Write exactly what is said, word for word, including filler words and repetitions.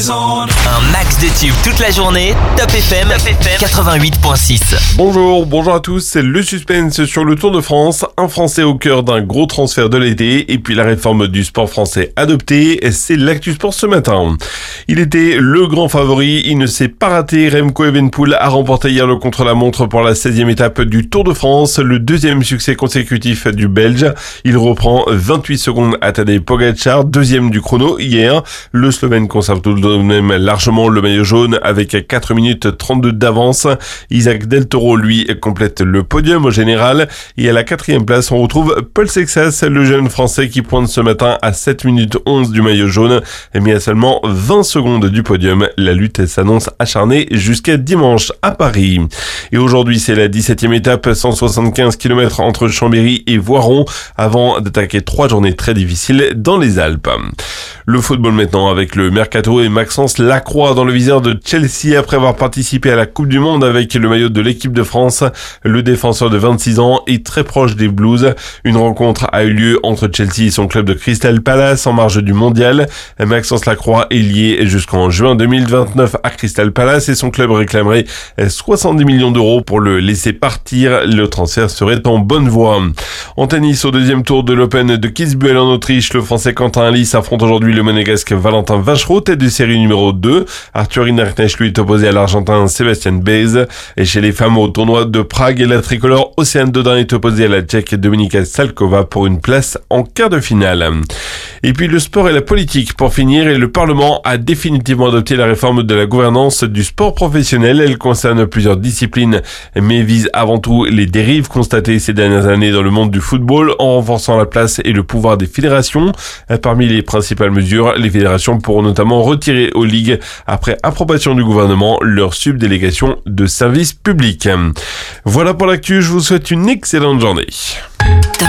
Un max de tubes toute la journée, Top F M, quatre-vingt-huit point six. Bonjour, bonjour à tous, c'est le suspense sur le Tour de France, un Français au cœur d'un gros transfert de l'été, et puis la réforme du sport français adoptée, c'est l'actu sport ce matin. Il était le grand favori, il ne s'est pas raté, Remco Evenepoel a remporté hier le contre-la-montre pour la seizième étape du Tour de France, le deuxième succès consécutif du Belge. Il reprend vingt-huit secondes à Tadej Pogačar, deuxième du chrono hier. Le Slovène conserve tout de même largement le maillot jaune avec quatre minutes trente-deux d'avance. Isaac Del Toro, lui, complète le podium au général. Et à la quatrième place, on retrouve Paul Sexas, le jeune français qui pointe ce matin à sept minutes onze du maillot jaune, mais à seulement vingt secondes du podium. La lutte s'annonce acharnée jusqu'à dimanche à Paris. Et aujourd'hui, c'est la dix-septième étape, cent soixante-quinze kilomètres entre Chambéry et Voiron, avant d'attaquer trois journées très difficiles dans les Alpes. Le football maintenant avec le Mercato et Maxence Lacroix dans le viseur de Chelsea après avoir participé à la Coupe du Monde avec le maillot de l'équipe de France. Le défenseur de vingt-six ans est très proche des Blues. Une rencontre a eu lieu entre Chelsea et son club de Crystal Palace en marge du mondial. Maxence Lacroix est lié jusqu'en juin deux mille vingt-neuf à Crystal Palace et son club réclamerait soixante-dix millions d'euros pour le laisser partir. Le transfert serait en bonne voie. En tennis, au deuxième tour de l'Open de Kitzbühel en Autriche, le Français Quentin Halys affronte aujourd'hui le Monégasque Valentin Vachereau, tête de série numéro deux. Arthur Hinderknecht lui est opposé à l'Argentin Sébastien Baez. Et chez les femmes au tournoi de Prague, la tricolore Océane Dodin est opposée à la Tchèque Dominika Salkova pour une place en quart de finale. Et puis le sport et la politique pour finir, et le Parlement a définitivement adopté la réforme de la gouvernance du sport professionnel. Elle concerne plusieurs disciplines, mais vise avant tout les dérives constatées ces dernières années dans le monde du football en renforçant la place et le pouvoir des fédérations. Parmi les principales mesures, les fédérations pourront notamment retirer aux ligues, après approbation du gouvernement, leur subdélégation de services publics. Voilà pour l'actu, je vous souhaite une excellente journée.